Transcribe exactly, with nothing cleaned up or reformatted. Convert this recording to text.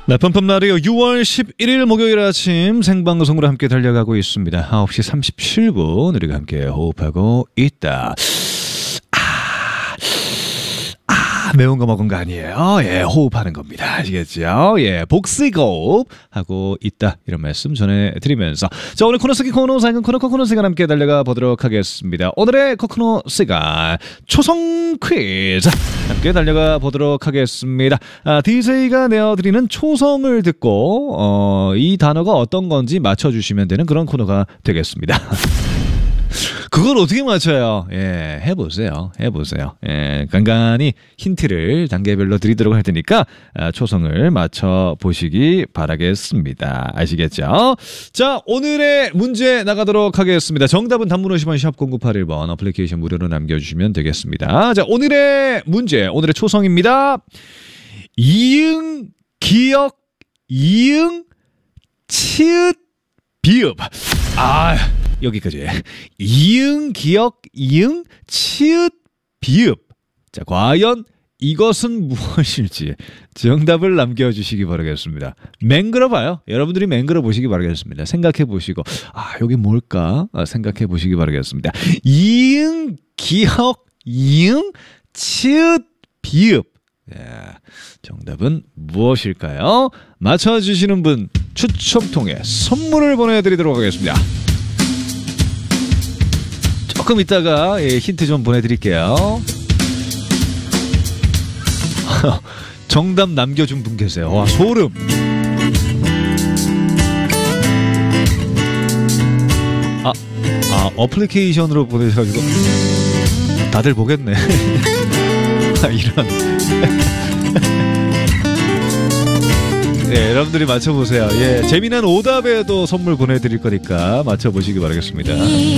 네, 펌펌 라디오 유월 십일일 목요일 아침 생방송으로 함께 달려가고 있습니다. 아홉 시 삼십칠 분 우리가 함께 호흡하고 있다. 매운 거 먹은 거 아니에요. 예, 호흡하는 겁니다. 아시겠죠? 예, 복식호흡 하고 있다. 이런 말씀 전해드리면서 자, 오늘 코너 속의 코너 사연 코너 코너 시간 함께 달려가 보도록 하겠습니다. 오늘의 코너 시간 초성 퀴즈 함께 달려가 보도록 하겠습니다. 아, 디제이가 내어드리는 초성을 듣고 어, 이 단어가 어떤 건지 맞춰주시면 되는 그런 코너가 되겠습니다. 그걸 어떻게 맞춰요? 예, 해보세요. 해보세요. 예, 간간히 힌트를 단계별로 드리도록 할 테니까 아, 초성을 맞춰보시기 바라겠습니다. 아시겠죠? 자, 오늘의 문제 나가도록 하겠습니다. 정답은 단문 오십 원 샵 공구팔일 번 어플리케이션 무료로 남겨주시면 되겠습니다. 자, 오늘의 문제, 오늘의 초성입니다. 이응, 기역, 이응, 치읓, 비읍. 아... 여기까지. 이응, 기역, 이응, 치읓, 비읍. 자, 과연 이것은 무엇일지 정답을 남겨주시기 바라겠습니다. 맹글어 봐요. 여러분들이 맹글어 보시기 바라겠습니다. 생각해 보시고, 아, 여기 뭘까? 아, 생각해 보시기 바라겠습니다. 이응, 기역, 이응, 치읓, 비읍. 예, 정답은 무엇일까요? 맞춰주시는 분 추첨 통해 선물을 보내드리도록 하겠습니다. 조금 이따가 예, 힌트 좀 보내드릴게요. 정답 남겨준 분 계세요. 와, 소름. 아, 아 어플리케이션으로 보내셔가지고 다들 보겠네. 아, 이런. 네, 여러분들이 맞춰보세요. 예, 재미난 오답에도 선물 보내드릴 거니까 맞춰보시기 바라겠습니다.